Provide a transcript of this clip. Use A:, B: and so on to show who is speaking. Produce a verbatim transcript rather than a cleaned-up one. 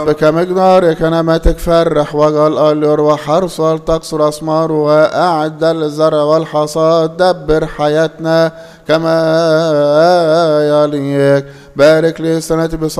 A: بك مقدارك نعمتك فرح وقال ألير وحرصل تقصر أسمار وأعد الزرع والحصاد دبر حياتنا كما يليك بارك لي سنة